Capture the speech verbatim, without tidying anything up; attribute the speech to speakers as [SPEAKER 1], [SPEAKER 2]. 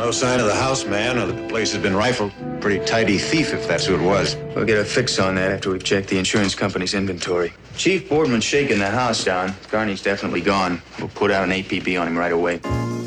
[SPEAKER 1] No sign of the house man, or the place has been rifled. Pretty tidy thief, if that's who it was.
[SPEAKER 2] We'll get a fix on that after we've checked the insurance company's inventory. Chief Boardman's shaking the house down. Carney's definitely gone. We'll put out an A P B on him right away.